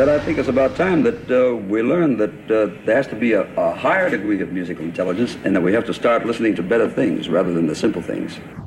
that I think it's about time that we learn that there has to be a higher degree of musical intelligence and that we have to start listening to better things rather than the simple things.